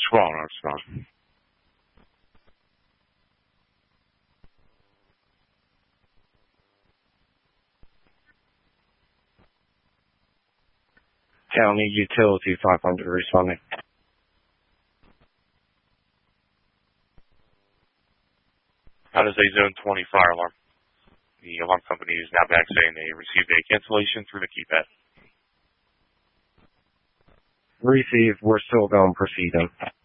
wrong, Armstrong? County Utility 500 responding. How does a Zone 20 fire alarm? The alarm company is now back saying they received a cancellation through the keypad. Received. We're still going proceeding.